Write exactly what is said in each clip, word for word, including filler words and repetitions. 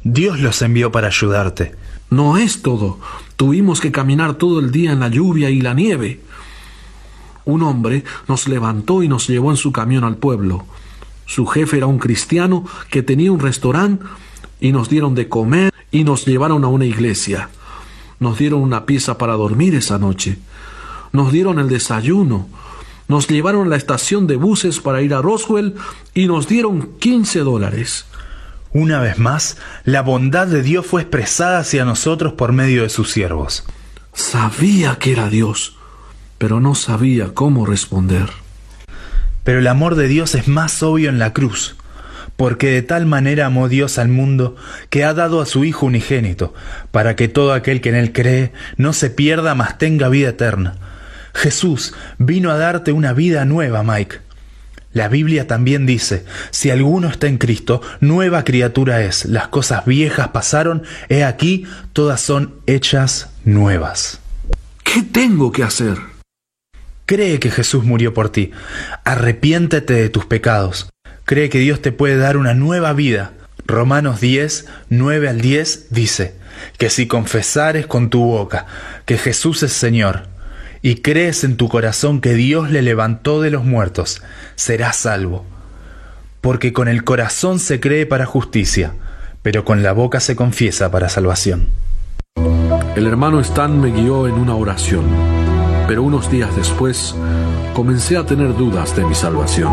Dios los envió para ayudarte. No es todo. Tuvimos que caminar todo el día en la lluvia y la nieve. Un hombre nos levantó y nos llevó en su camión al pueblo. Su jefe era un cristiano que tenía un restaurante y nos dieron de comer y nos llevaron a una iglesia. Nos dieron una pieza para dormir esa noche. Nos dieron el desayuno. Nos llevaron a la estación de buses para ir a Roswell y nos dieron quince dólares. Una vez más, la bondad de Dios fue expresada hacia nosotros por medio de sus siervos. Sabía que era Dios, pero no sabía cómo responder. Pero el amor de Dios es más obvio en la cruz, porque de tal manera amó Dios al mundo que ha dado a su Hijo unigénito, para que todo aquel que en Él cree no se pierda, mas tenga vida eterna. Jesús vino a darte una vida nueva, Mike. La Biblia también dice, si alguno está en Cristo, nueva criatura es. Las cosas viejas pasaron, he aquí, todas son hechas nuevas. ¿Qué tengo que hacer? Cree que Jesús murió por ti. Arrepiéntete de tus pecados. Cree que Dios te puede dar una nueva vida. Romanos diez, nueve al diez dice, que si confesares con tu boca que Jesús es Señor, y crees en tu corazón que Dios le levantó de los muertos, serás salvo. Porque con el corazón se cree para justicia, pero con la boca se confiesa para salvación. El hermano Stan me guió en una oración, pero unos días después comencé a tener dudas de mi salvación.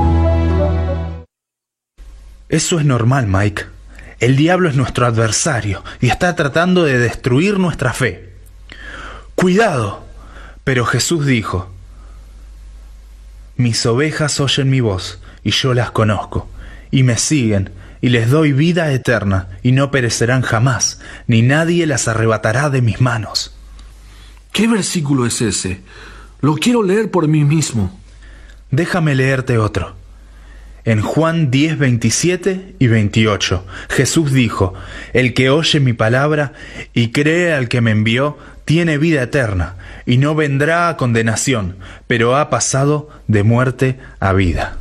Eso es normal, Mike. El diablo es nuestro adversario y está tratando de destruir nuestra fe. ¡Cuidado! Pero Jesús dijo, mis ovejas oyen mi voz, y yo las conozco, y me siguen, y les doy vida eterna, y no perecerán jamás, ni nadie las arrebatará de mis manos. ¿Qué versículo es ese? Lo quiero leer por mí mismo. Déjame leerte otro. En Juan diez, veintisiete y veintiocho, Jesús dijo, el que oye mi palabra y cree al que me envió, tiene vida eterna, y no vendrá a condenación, pero ha pasado de muerte a vida.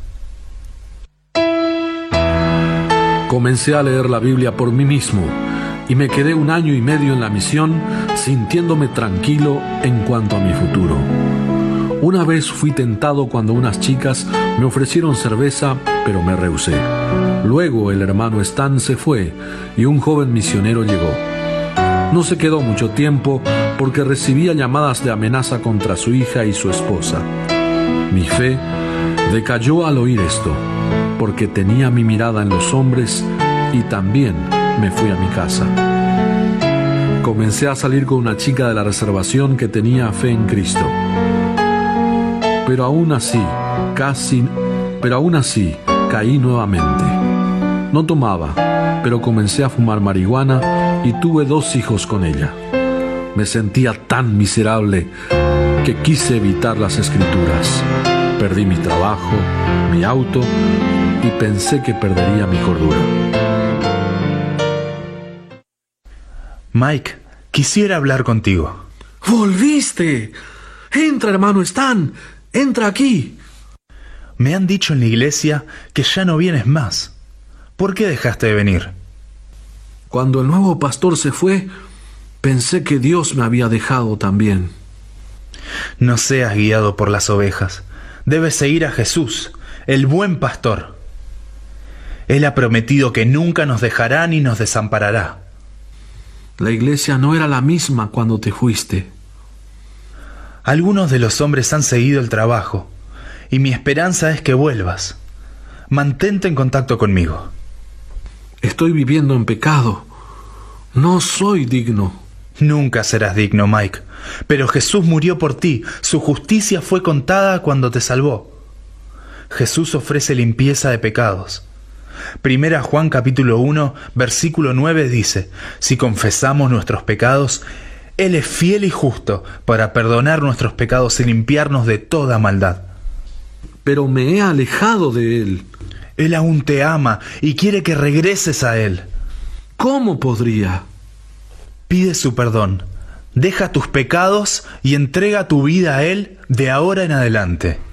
Comencé a leer la Biblia por mí mismo, y me quedé un año y medio en la misión, sintiéndome tranquilo en cuanto a mi futuro. Una vez fui tentado cuando unas chicas me ofrecieron cerveza, pero me rehusé. Luego el hermano Stan se fue, y un joven misionero llegó. No se quedó mucho tiempo porque recibía llamadas de amenaza contra su hija y su esposa. Mi fe decayó al oír esto, porque tenía mi mirada en los hombres y también me fui a mi casa. Comencé a salir con una chica de la reservación que tenía fe en Cristo. Pero aún así, casi, pero aún así, caí nuevamente. No tomaba, pero comencé a fumar marihuana y tuve dos hijos con ella. Me sentía tan miserable que quise evitar las escrituras. Perdí mi trabajo, mi auto y pensé que perdería mi cordura. Mike, quisiera hablar contigo. ¡Volviste! Entra, hermano Stan, entra aquí. Me han dicho en la iglesia que ya no vienes más. ¿Por qué dejaste de venir? Cuando el nuevo pastor se fue, pensé que Dios me había dejado también. No seas guiado por las ovejas. Debes seguir a Jesús, el buen pastor. Él ha prometido que nunca nos dejará ni nos desamparará. La iglesia no era la misma cuando te fuiste. Algunos de los hombres han seguido el trabajo, y mi esperanza es que vuelvas. Mantente en contacto conmigo. Estoy viviendo en pecado. No soy digno. Nunca serás digno, Mike. Pero Jesús murió por ti. Su justicia fue contada cuando te salvó. Jesús ofrece limpieza de pecados. Primera Juan capítulo uno, versículo nueve dice, si confesamos nuestros pecados, Él es fiel y justo para perdonar nuestros pecados y limpiarnos de toda maldad. Pero me he alejado de Él. Él aún te ama y quiere que regreses a Él. ¿Cómo podría? Pide su perdón, deja tus pecados y entrega tu vida a Él de ahora en adelante.